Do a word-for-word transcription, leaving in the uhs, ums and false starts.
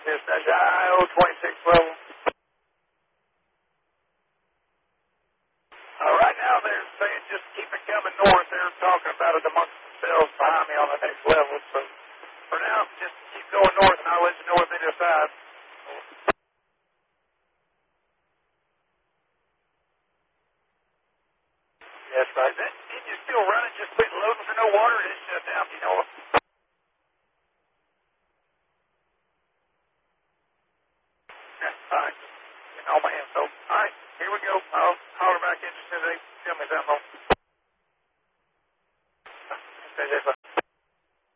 Yes, that's I O twenty-six level. Uh, right now they're saying just keep it coming north. They're talking about it amongst themselves behind me on the next level. So for now, just keep going north, and I'll let you know what they decide. Yes, right. That engine's still running, just quit loading for no water. It shut down, you know. Yeah, all right. Getting all my info. All right, here we go. I'll holler back in as soon as they tell me something.